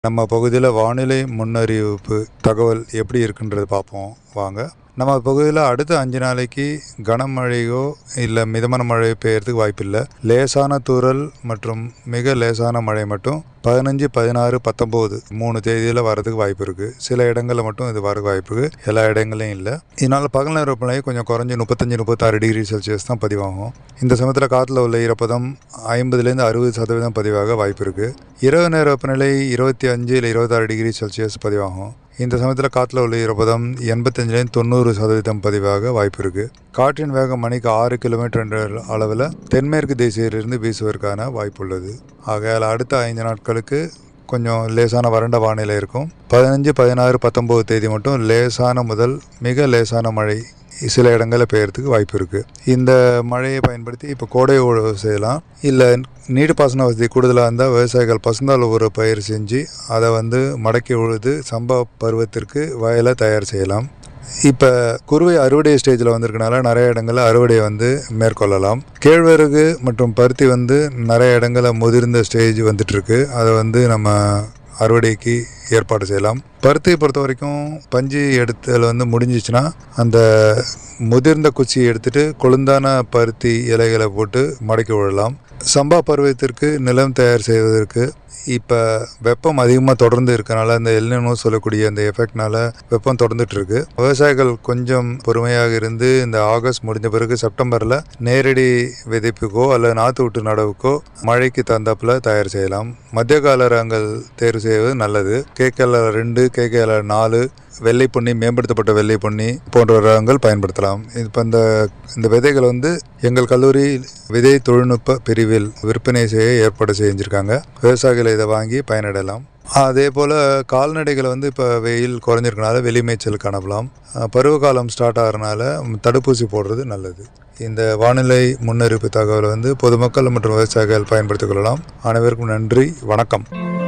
நம்ம பகுதியில் வானிலை முன்னறிவிப்பு தகவல் எப்படி இருக்குன்றது பார்ப்போம் வாங்க. நம்ம பகுதியில் அடுத்த 5 நாளைக்கு கனமழையோ இல்லை மிதமான மழை பெய்யறதுக்கு வாய்ப்பில்லை. லேசான தூறல் மற்றும் மிக லேசான மழை மட்டும் 15, 16, 19 3 தேதியில் வரதுக்கு வாய்ப்பு இருக்குது. சில இடங்களில் மட்டும் இது வரதுக்கு வாய்ப்பு இருக்குது, எல்லா இடங்களையும் இல்லை. இதனால் பகல் நேர வெப்பநிலை கொஞ்சம் குறைஞ்சி 35, 36 டிகிரி செல்சியஸ் தான் பதிவாகும். இந்த சமயத்தில் காற்றுல உள்ள ஈரப்பதம் 50லேருந்து 60% பதிவாக வாய்ப்பு இருக்குது. இரவு நேர வெப்பநிலை 25 இல்லை 26 டிகிரி செல்சியஸ் பதிவாகும். இந்த சமயத்தில் காற்றில் உள்ள ஈரப்பதம் 85லேருந்து 90% பதிவாக வாய்ப்பு இருக்குது. காற்றின் வேகம் மணிக்கு 6 கிலோமீட்டர் என்ற அளவில் தென்மேற்கு திசையிலிருந்து வீசுவதற்கான வாய்ப்பு உள்ளது. ஆகையால் அடுத்த 5 நாட்களுக்கு கொஞ்சம் லேசான வறண்ட வானிலை இருக்கும். 15, 16, 19 தேதி மட்டும் லேசான முதல் மிக லேசான மழை சில இடங்களில் பெய்யறதுக்கு வாய்ப்பு இருக்குது. இந்த மழையை பயன்படுத்தி இப்போ கோடை உழவு செய்யலாம். இல்லை நீர் பாசன வசதி கூடுதலாக இருந்தால் விவசாயிகள் பசுந்தாள் ஒரு பயிர் செஞ்சு அதை மடக்கி உழுது சம்பா பருவத்திற்கு வயலை தயார் செய்யலாம். இப்போ குறுவை அறுவடை ஸ்டேஜில் வந்திருக்கனால நிறைய இடங்களில் அறுவடையை மேற்கொள்ளலாம். கேழ்வரகு மற்றும் பருத்தி நிறைய இடங்களில் முதிர்ந்த ஸ்டேஜ் வந்துட்டுருக்கு. அதை நம்ம அறுவடைக்கு ஏற்பாடு செய்யலாம். பருத்தியை பொறுத்த வரைக்கும் பஞ்சு எடுத்தல் முடிஞ்சிச்சுன்னா அந்த முதிர்ந்த குச்சியை எடுத்துட்டு கொழுந்தான பருத்தி இலைகளை போட்டு மடக்கி விடலாம். சம்பா பருவத்திற்கு நிலம் தயார் செய்வதற்கு இப்போ வெப்பம் அதிகமாக தொடர்ந்து இருக்கனால இந்த எல்னினோ சொல்லக்கூடிய அந்த எஃபெக்ட்னால வெப்பம் தொடர்ந்துட்டு இருக்கு. விவசாயிகள் கொஞ்சம் பொறுமையாக இருந்து இந்த ஆகஸ்ட் முடிஞ்ச பிறகு செப்டம்பரில் நேரடி விதைப்புக்கோ அல்லது நாற்று விட்டு நடவுக்கோ மழைக்கு தந்தாப்புல தயார் செய்யலாம். மத்திய கால ரகங்கள் தேர்வு செய்வது நல்லது. KKL 2, KKL 4, வெள்ளை பொன்னி, மேம்படுத்தப்பட்ட வெள்ளை பொன்னி போன்ற ரகங்கள் பயன்படுத்தலாம். இப்போ இந்த விதைகள் எங்கள் கல்லூரி விதை தொழில்நுட்ப பிரிவில் விற்பனை செய்ய ஏற்பாடு செஞ்சுருக்காங்க. விவசாயிகள் இதை வாங்கி பயனடையலாம். அதே போல் கால்நடைகளை இப்போ வெயில் குறைஞ்சிருக்கனால வெளிமேய்ச்சலுக்கு அனுப்பலாம். பருவகாலம் ஸ்டார்ட் ஆகிறனால தடுப்பூசி போடுறது நல்லது. இந்த வானிலை முன்னறிவிப்பு தகவலை பொதுமக்கள் மற்றும் விவசாயிகள் பயன்படுத்திக் கொள்ளலாம். அனைவருக்கும் நன்றி, வணக்கம்.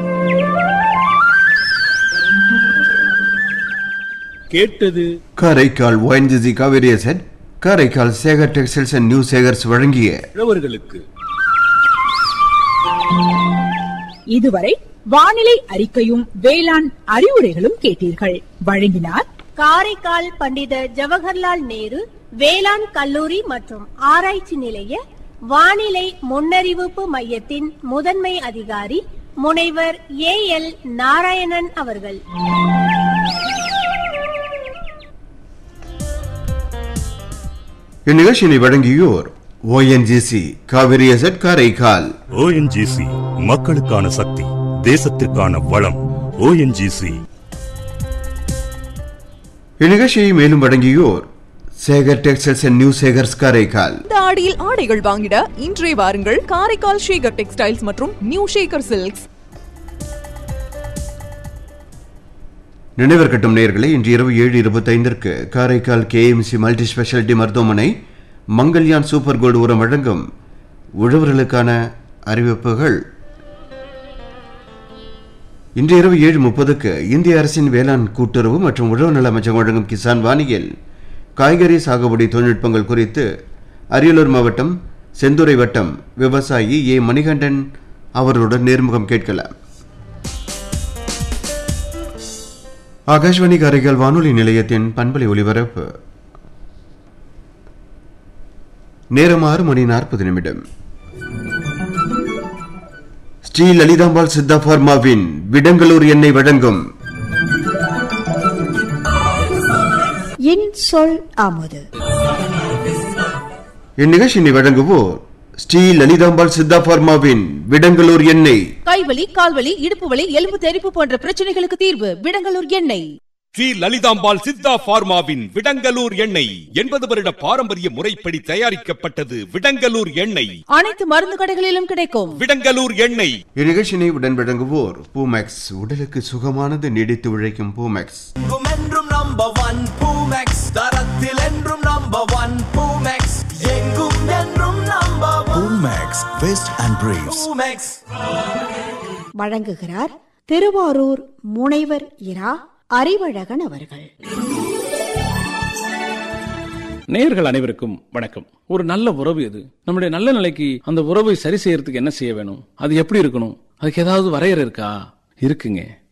கேட்டது Karaikal ONGC Kaveri asset, Karaikal Sekar textiles and new Sekar's வழங்கிய உழவர்களுக்கு. இதுவரை வானிலை அறிக்கையும் வேளாண் அறிவுரைகளும் கேட்டீர்கள். வழங்கினார் காரைக்கால் பண்டித ஜவஹர்லால் நேரு வேளாண் கல்லூரி மற்றும் ஆராய்ச்சி நிலைய வானிலை முன்னறிவிப்பு மையத்தின் முதன்மை அதிகாரி முனைவர் AL நாராயணன் அவர்கள். இந்நிகழ்ச்சியை வழங்கியோர் ONGC Kaveri asset, Karaikal. ONGC மக்களுக்கான சக்தி, தேசத்திற்கான வளம். ONGC. இந்நிகழ்ச்சியை மேலும் வழங்கியோர் Sekar textiles and new Sekar's, Karaikal. இந்த ஆடியில் ஆடைகள் வாங்கிட இன்றே வாருங்கள் காரைக்கால் சேகர் டெக்ஸ்டைல்ஸ் மற்றும் நியூ சேகர் சில்க்ஸ். நினைவிற்கட்டும் நேயர்களே, இன்று இரவு 7:25 காரைக்கால் KMC மல்டி ஸ்பெஷாலிட்டி மருத்துவமனை மங்கல்யான் சூப்பர் கோல்டு உரம் வழங்கும் உழவர்களுக்கான அறிவிப்புகள். இன்று இரவு 7:30 இந்திய அரசின் வேளாண் கூட்டுறவு மற்றும் உழவு நல அமைச்சகம் வழங்கும் கிசான் வானியில் காய்கறி சாகுபடி தொழில்நுட்பங்கள் குறித்து அரியலூர் மாவட்டம் செந்துறை வட்டம் விவசாயி A. மணிகண்டன் அவர்களுடன் நேர்முகம் கேட்கலாம். ஆகாஷ்வாணி காரைக்கால் வானொலி நிலையத்தின் பண்பலை ஒலிபரப்பு. நேரம் 6:40. ஸ்ரீ லலிதாம்பாள் சித்தா பார்மாவின் விடங்கலூர் எண்ணெய் வழங்கும் என் சொல் அமுது. இந்நிகழ்ச்சியை வழங்குவோர் ஸ்ரீ லலிதாம்பாள் சித்தா பார்மாவின் விடங்கலூர் எண்ணெய். கைவலி, கால்வலி, இடுப்பு வலி, எலும்பு தெறிப்பு போன்ற பிரச்சனைகளுக்கு தீர்வு விடங்கலூர் எண்ணெய். ஸ்ரீ லலிதாம்பாள் சித்தா பார்மாவின் விடங்கலூர் எண்ணெய் 80 வருட பாரம்பரிய முறைப்படி தயாரிக்கப்பட்டது. விடங்கலூர் எண்ணெய் அனைத்து மருந்து கடைகளிலும் கிடைக்கும். விடங்கலூர் எண்ணெய். இந்நிகழ்ச்சியை உடன் வழங்குவோர் பூமேக்ஸ், உடலுக்கு சுகமானது, நீடித்து உழைக்கும் பூமேக்ஸ். என்றும் நம்பர் 1 பூமேக்ஸ், தரத்தில் என்றும் நம்பர் 1 பூமேக்ஸ், எங்கும் என்றும் number 1 Poomex west and briefs. Poomex வழங்குகிறார் திருவாரூர் முனைவர் இரா அறிவழகன் அவர்கள். நேயர்கள் அனைவருக்கும் வணக்கம். ஒரு நல்ல உறவு எது? நம்முடைய நல்ல நிலைக்கு அந்த உறவை சரி செய்யறதுக்கு என்ன செய்ய வேணும்? அது எப்படி இருக்கணும்? அதுக்கு ஏதாவது வரையறை இருக்கா? இருக்குங்க.